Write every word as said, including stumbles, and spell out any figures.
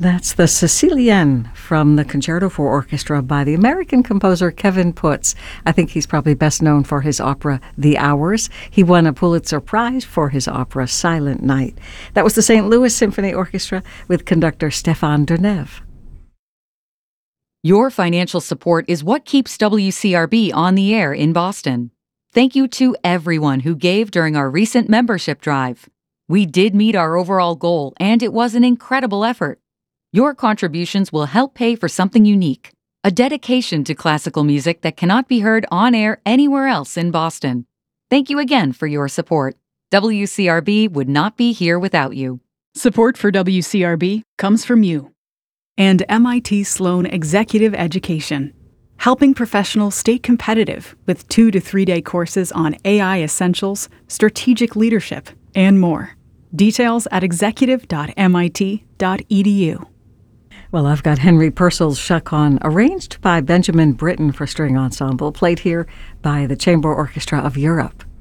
That's the Sicilienne from the Concerto for Orchestra by the American composer Kevin Putz. I think he's probably best known for his opera The Hours. He won a Pulitzer Prize for his opera Silent Night. That was the Saint Louis Symphony Orchestra with conductor Stéphane Deneuve. Your financial support is what keeps W C R B on the air in Boston. Thank you to everyone who gave during our recent membership drive. We did meet our overall goal, and it was an incredible effort. Your contributions will help pay for something unique, a dedication to classical music that cannot be heard on air anywhere else in Boston. Thank you again for your support. W C R B would not be here without you. Support for W C R B comes from you and M I T Sloan Executive Education, helping professionals stay competitive with two to three day courses on A I essentials, strategic leadership, and more. Details at executive dot M I T dot E D U. Well, I've got Henry Purcell's Chaconne, arranged by Benjamin Britten for string ensemble, played here by the Chamber Orchestra of Europe.